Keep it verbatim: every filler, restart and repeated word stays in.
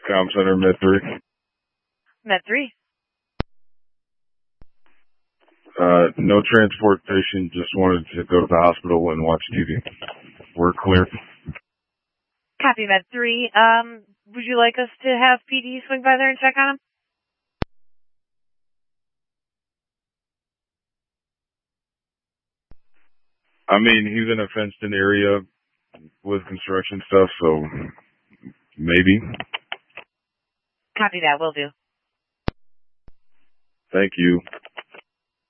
Com Center, Med three. Med three. Uh, no transportation, just wanted to go to the hospital and watch T V. We're clear. Copy, Med three. Um, would you like us to have P D swing by there and check on him? I mean, he's in a fenced-in area with construction stuff, so maybe. Copy that, will do. Thank you.